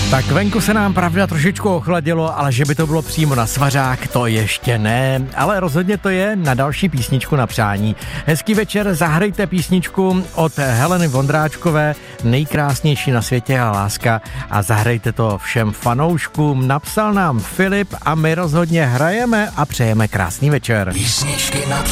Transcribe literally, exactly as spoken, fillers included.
Tak venku se nám pravda trošičku ochladilo, ale že by to bylo přímo na svařák, to ještě ne, ale rozhodně to je na další písničku na přání. Hezký večer, zahrajte písničku od Heleny Vondráčkové, Nejkrásnější na světě je láska, a zahrajte to všem fanouškům. Napsal nám Filip a my rozhodně hrajeme a přejeme krásný večer. Písničky na